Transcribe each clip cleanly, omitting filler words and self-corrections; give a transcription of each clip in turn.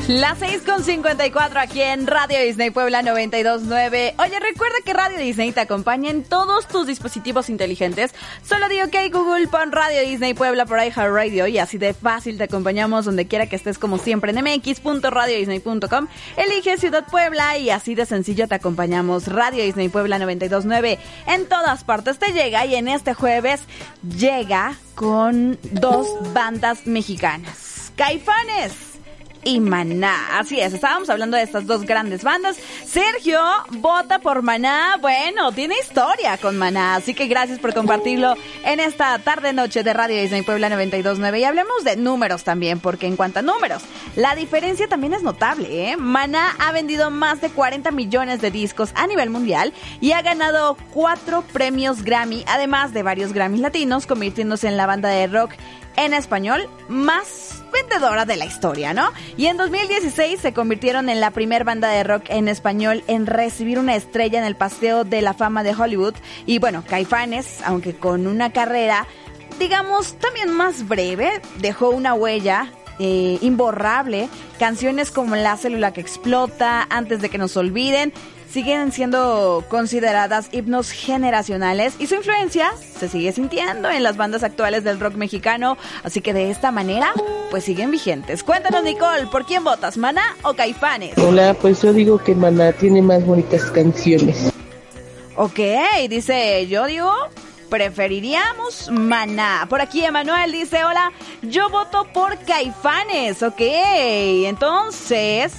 Las 6:54 aquí en Radio Disney Puebla 92.9. Oye, recuerda que Radio Disney te acompaña en todos tus dispositivos inteligentes. Solo di OK Google, pon Radio Disney Puebla por iHeartRadio y así de fácil te acompañamos donde quiera que estés, como siempre en mx.radiodisney.com. Elige Ciudad Puebla y así de sencillo te acompañamos. Radio Disney Puebla 92.9 en todas partes te llega, y en este jueves llega con dos bandas mexicanas, Caifanes y Maná. Así es, estábamos hablando de estas dos grandes bandas. Sergio vota por Maná. Bueno, tiene historia con Maná, así que gracias por compartirlo en esta tarde-noche de Radio Disney Puebla 92.9. Y hablemos de números también, porque en cuanto a números, la diferencia también es notable, ¿eh? Maná ha vendido más de 40 millones de discos a nivel mundial y ha ganado 4 premios Grammy, además de varios Grammys latinos, convirtiéndose en la banda de rock en español más vendedora de la historia, ¿no? Y en 2016 se convirtieron en la primer banda de rock en español en recibir una estrella en el Paseo de la Fama de Hollywood. Y bueno, Caifanes, aunque con una carrera, digamos, también más breve, dejó una huella imborrable. Canciones como La Célula que Explota, Antes de que nos olviden, siguen siendo consideradas himnos generacionales y su influencia se sigue sintiendo en las bandas actuales del rock mexicano, así que de esta manera pues siguen vigentes. Cuéntanos, Nicole, ¿por quién votas, Maná o Caifanes? Hola, pues yo digo que Maná tiene más bonitas canciones. Ok, dice, yo digo, preferiríamos Maná. Por aquí Emanuel dice, hola, yo voto por Caifanes. Ok, entonces,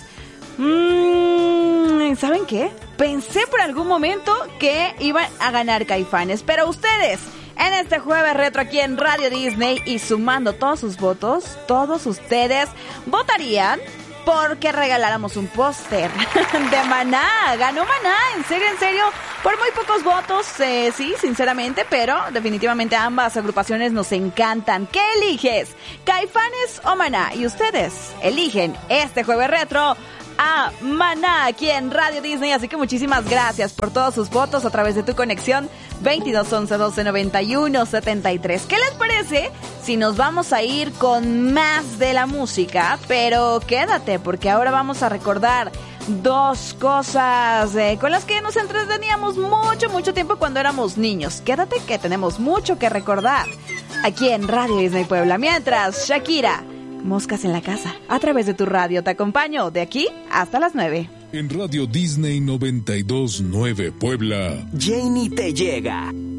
¿saben qué? Pensé por algún momento que iban a ganar Caifanes, pero ustedes, en este jueves retro aquí en Radio Disney y sumando todos sus votos, todos ustedes votarían porque regaláramos un póster de Maná. Ganó Maná, en serio, por muy pocos votos, sí, sinceramente, pero definitivamente ambas agrupaciones nos encantan. ¿Qué eliges? ¿Caifanes o Maná? Y ustedes eligen este jueves retro a Maná aquí en Radio Disney, así que muchísimas gracias por todos sus votos a través de tu conexión 22 11 12 91 73. ¿Qué les parece si nos vamos a ir con más de la música? Pero quédate, porque ahora vamos a recordar dos cosas con las que nos entreteníamos mucho tiempo cuando éramos niños. Quédate que tenemos mucho que recordar aquí en Radio Disney Puebla. Mientras, Shakira, Moscas en la Casa, a través de tu radio. Te acompaño de aquí hasta las 9. En Radio Disney 92.9 Puebla, Janie te llega.